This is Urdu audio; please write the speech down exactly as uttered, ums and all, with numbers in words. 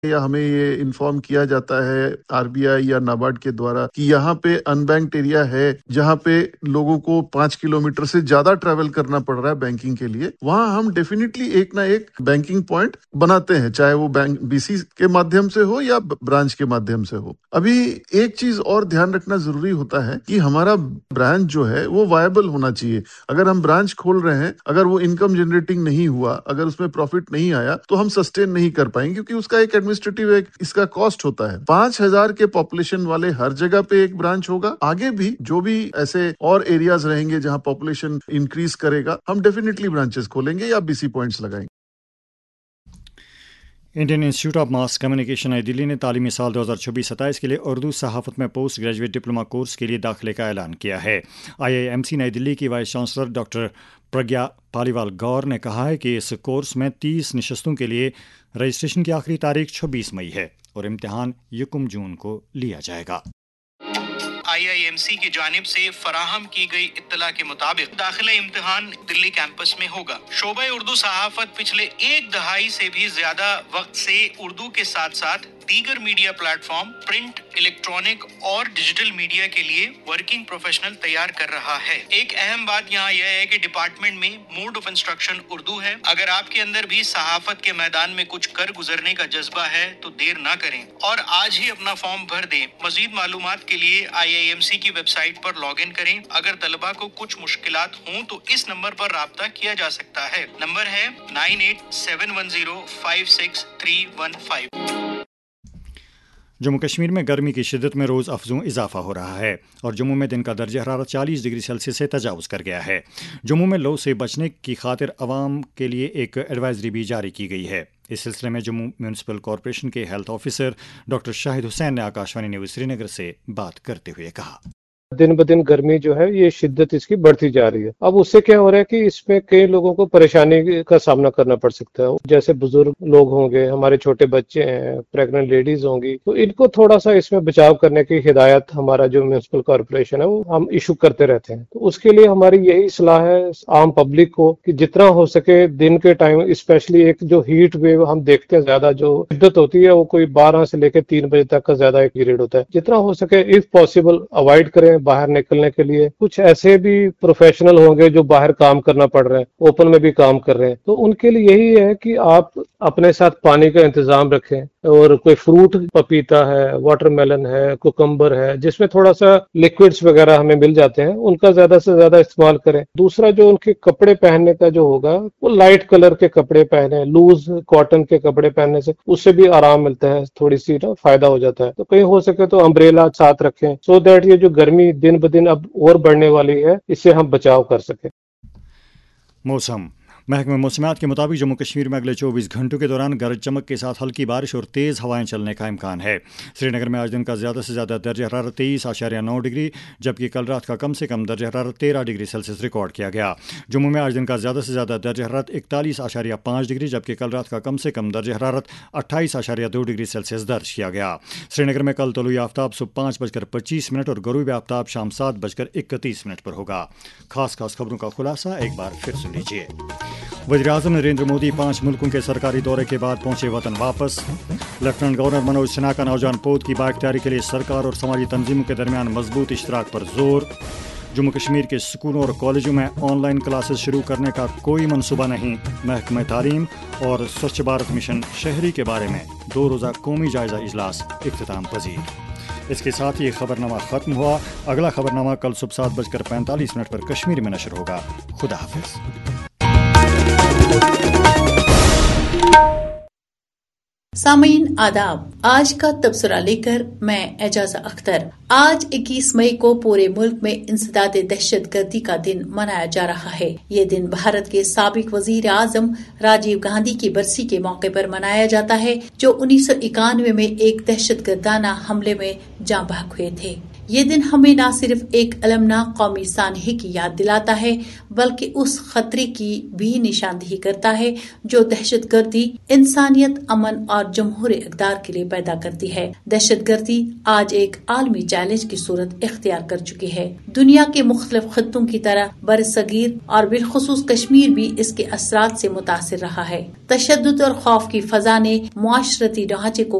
یا ہمیں یہ انفارم کیا جاتا ہے آر بی آئی یا نابارڈ کے دوارا کہ یہاں پہ ان بینکڈ ایریا ہے جہاں پہ لوگوں کو پانچ کلو میٹر سے زیادہ ٹریول کرنا پڑ رہا ہے بینکنگ کے لیے، وہاں ہم ڈیفینیٹلی ایک نہ ایک بینکنگ پوائنٹ بناتے ہیں، چاہے وہ بینک بی سی کے مادھیم سے ہو یا برانچ کے مادھیم سے ہو۔ ابھی ایک چیز اور دھیان رکھنا ضروری ہوتا ہے کہ ہمارا برانچ جو ہے وہ وائبل ہونا چاہیے۔ اگر ہم برانچ کھول رہے ہیں، اگر وہ انکم جنریٹنگ نہیں ہوا، اگر اس میں پروفٹ نہیں آیا تو ہم سسٹین نہیں کر پائیں گے، کیونکہ اس کا ایک ایڈمنسٹریٹو ایک اس کا کاسٹ ہوتا ہے۔ پانچ ہزار کے پاپولیشن والے ہر جگہ پہ ایک برانچ ہوگا، آگے بھی جو بھی ایسے اور ایریاز رہیں گے جہاں پاپولیشن انکریز کرے گا، ہم ڈیفینیٹلی برانچز کھولیں گے یا بی سی پوائنٹس لگائیں گے۔ Indian institute of mass communication نئی دلی نے تعلیمی سال دو ہزار چھبیس ستائیس کے لیے اردو صحافت میں پوسٹ گریجویٹ ڈپلوما کورس کے لیے داخلے کا اعلان کیا ہے۔ آئی آئی ایم سی نئی دلی کی وائس چانسلر ڈاکٹر پرگیا پالیوال گور نے کہا ہے کہ اس کورس میں تیس نشستوں کے لیے رجسٹریشن کی آخری تاریخ چھبیس مئی ہے اور امتحان یکم جون کو لیا جائے گا۔ آئی آئی ایم سی کی جانب سے فراہم کی گئی اطلاع کے مطابق داخلہ امتحان دلی کیمپس میں ہوگا۔ شعبہ اردو صحافت پچھلے ایک دہائی سے بھی زیادہ وقت سے اردو کے ساتھ ساتھ دیگر media plate form, print, electronic اور ڈیجیٹل میڈیا کے لیے ورکنگ پروفیشنل تیار کر رہا ہے۔ ایک اہم بات یہاں یہ ہے کہ ڈپارٹمنٹ میں موڈ آف انسٹرکشن اردو ہے۔ اگر آپ کے اندر بھی صحافت کے میدان میں کچھ کر گزرنے کا جذبہ ہے تو دیر نہ کریں اور آج ہی اپنا فارم بھر دیں۔ مزید معلومات کے لیے آئی آئی ایم سی کی web site per log in کریں۔ اگر طلبہ کو کچھ مشکلات ہوں تو اس نمبر پر رابطہ کیا جا سکتا ہے۔ نمبر ہے nine eight seven one zero five six three one five. Jammu Kashmir میں گرمی کی شدت میں روز افزوں اضافہ ہو رہا ہے اور جموں میں دن کا درجہ حرارت چالیس ڈگری سیلسیس سے تجاوز کر گیا ہے۔ جموں میں لو سے بچنے کی خاطر عوام کے لیے ایک ایڈوائزری بھی جاری کی گئی ہے۔ اس سلسلے میں جموں میونسپل کارپوریشن کے ہیلتھ آفیسر ڈاکٹر شاہد حسین نے آکاشوانی نیوز سری نگر سے بات کرتے ہوئے کہا، دن بدن گرمی جو ہے یہ شدت اس کی بڑھتی جا رہی ہے۔ اب اس سے کیا ہو رہا ہے کہ اس میں کئی لوگوں کو پریشانی کا سامنا کرنا پڑ سکتا ہے، جیسے بزرگ لوگ ہوں گے، ہمارے چھوٹے بچے ہیں، پریگننٹ لیڈیز ہوں گی، تو ان کو تھوڑا سا اس میں بچاؤ کرنے کی ہدایت ہمارا جو میونسپل کارپوریشن ہے وہ ہم ایشو کرتے رہتے ہیں۔ تو اس کے لیے ہماری یہی صلاح ہے عام پبلک کو کہ جتنا ہو سکے دن کے ٹائم، اسپیشلی ایک جو ہیٹ ویو ہم دیکھتے ہیں زیادہ جو شدت ہوتی ہے وہ کوئی بارہ سے لے کے تین بجے تک کا زیادہ ایک پیریڈ ہوتا ہے، جتنا ہو سکے اف پاسبل اوائڈ کریں باہر نکلنے کے لیے۔ کچھ ایسے بھی پروفیشنل ہوں گے جو باہر کام کرنا پڑ رہے ہیں، اوپن میں بھی کام کر رہے ہیں، تو ان کے لیے یہی ہے کہ آپ اپنے ساتھ پانی کا انتظام رکھیں اور کوئی فروٹ، پپیتا ہے، واٹر میلن ہے، کوکمبر ہے، جس میں تھوڑا سا لکوڈز وغیرہ ہمیں مل جاتے ہیں، ان کا زیادہ سے زیادہ استعمال کریں۔ دوسرا جو ان کے کپڑے پہننے کا جو ہوگا وہ لائٹ کلر کے کپڑے پہنے، لوز کاٹن کے کپڑے پہننے سے اس سے بھی آرام ملتا ہے، تھوڑی سی نا فائدہ ہو جاتا ہے۔ تو کہیں ہو سکے تو امبریلا ساتھ رکھیں سو دیٹ یہ جو گرمی دن بدن اب اور بڑھنے والی ہے اس سے ہم بچاؤ کر سکیں۔ موسم محکمہ موسمیات کے مطابق جموں کشمیر میں اگلے چوبیس گھنٹوں کے دوران گرج چمک کے ساتھ ہلکی بارش اور تیز ہوائیں چلنے کا امکان ہے۔ سری نگر میں آج دن کا زیادہ سے زیادہ درجہ حرارت تیئیس اشاریہ نو ڈگری جبکہ کل رات کا کم سے کم درجہ حرارت تیرہ ڈگری سیلسیس ریکارڈ کیا گیا۔ جموں میں آج دن کا زیادہ سے زیادہ درجہ حرارت اکتالیس اشاریہ پانچ ڈگری جبکہ کل رات کا کم سے کم درجہ حرارت اٹھائیس اشاریہ دو ڈگری سیلسیس درج کیا گیا۔ سری نگر میں کل طلوع آفتاب صبح پانچ بج کر پچیس منٹ اور غروب آفتاب شام سات بج کر اکتیس منٹ پر ہوگا۔ خاص خاص خبروں کا خلاصہ ایک بار پھر سن لیجیے۔ وزیر اعظم نریندر مودی پانچ ملکوں کے سرکاری دورے کے بعد پہنچے وطن واپس۔ لیفٹننٹ گورنر منوج سنہا کا نوجوان پوت کی بااختیاری کے لیے سرکار اور سماجی تنظیموں کے درمیان مضبوط اشتراک پر زور۔ جموں کشمیر کے اسکولوں اور کالجوں میں آن لائن کلاسز شروع کرنے کا کوئی منصوبہ نہیں۔ محکمہ تعلیم اور سوچھ بھارت مشن شہری کے بارے میں دو روزہ قومی جائزہ اجلاس اختتام پذیر۔ اس کے ساتھ یہ خبر نامہ ختم ہوا۔ اگلا خبر نامہ کل صبح سات بج کر پینتالیس منٹ پر کشمیری میں نشر ہوگا۔ خدا حافظ۔ سامعین آداب، آج کا تبصرہ لے کر میں اعجازہ اختر۔ آج اکیس مئی کو پورے ملک میں انسداد دہشت گردی کا دن منایا جا رہا ہے۔ یہ دن بھارت کے سابق وزیر اعظم راجیو گاندھی کی برسی کے موقع پر منایا جاتا ہے جو انیس سو اکانوے میں ایک دہشت گردانہ حملے میں جاں بحق ہوئے تھے۔ یہ دن ہمیں نہ صرف ایک المناک قومی سانحے کی یاد دلاتا ہے بلکہ اس خطرے کی بھی نشاندہی کرتا ہے جو دہشت گردی انسانیت، امن اور جمہوری اقدار کے لیے پیدا کرتی ہے۔ دہشت گردی آج ایک عالمی چیلنج کی صورت اختیار کر چکی ہے۔ دنیا کے مختلف خطوں کی طرح برصغیر اور بالخصوص کشمیر بھی اس کے اثرات سے متاثر رہا ہے۔ تشدد اور خوف کی فضا نے معاشرتی ڈھانچے کو